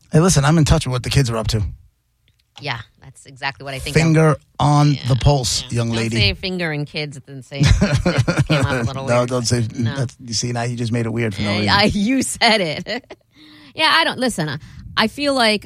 Hey, listen, I'm in touch with what the kids are up to. Yeah, that's exactly what I think. Finger on the pulse, young don't lady. Don't say finger and kids at the same time. It came out a little weird. No, don't say. No. You see, now you just made it weird for no reason. You said it. Yeah, I don't listen. I feel like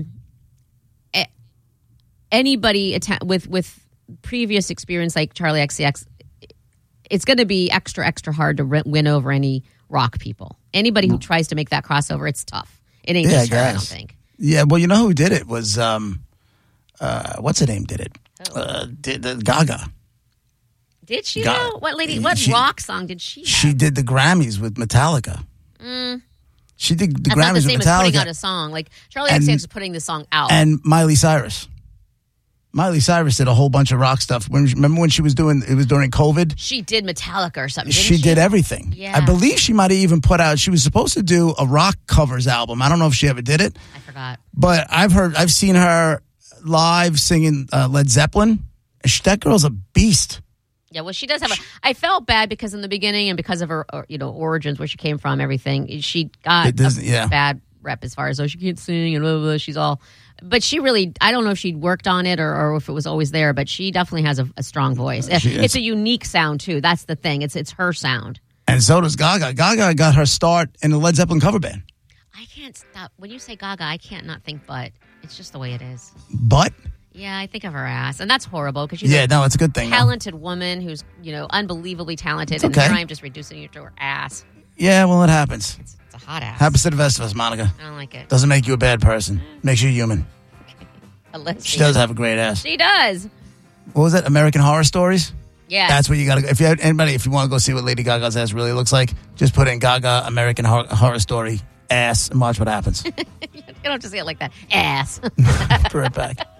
anybody with previous experience like Charlie XCX, it's going to be extra hard to win over any rock people. Anybody who tries to make that crossover, it's tough. It ain't just her, I don't think. Yeah, well, you know who did it was what's her name did it? Gaga. Did she though? What lady? What rock song did she have? She did the Grammys with Metallica. She did the Grammys with Metallica. That's not the same as putting out a song. Like Charlie XCX is putting the song out. And Miley Cyrus. Miley Cyrus did a whole bunch of rock stuff. Remember when she was doing it was during COVID? She did Metallica or something, didn't she? She did everything. Yeah. I believe she might have even put out, she was supposed to do a rock covers album. I don't know if she ever did it. I forgot. But I've seen her live singing Led Zeppelin. That girl's a beast. Yeah, well, she does have I felt bad because in the beginning and because of her, origins, where she came from, everything, she got a bad rep as far as, she can't sing and blah, blah, blah. She's all... But she really, I don't know if she'd worked on it or if it was always there, but she definitely has a strong voice. It's a unique sound, too. That's the thing. It's her sound. And so does Gaga. Gaga got her start in the Led Zeppelin cover band. I can't stop. When you say Gaga, I can't not think butt. It's just the way it is. Butt? Yeah, I think of her ass. And that's horrible because she's it's a good thing. Talented woman who's, unbelievably talented. It's and okay. here I am just reducing her to her ass. Yeah, well, it happens. It's a hot ass. Happens to the best of us, Monica. I don't like it. Doesn't make you a bad person. Makes you human. She does have a great ass. She does. What was that? American Horror Stories? Yeah. That's what you got to go. If you want to go see what Lady Gaga's ass really looks like, just put in Gaga American Horror Story ass and watch what happens. You don't have to say it like that. Ass. Be right back.